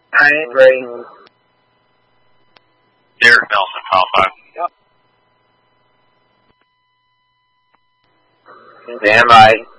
I agree. Derek Nelson, top 5. Stand by.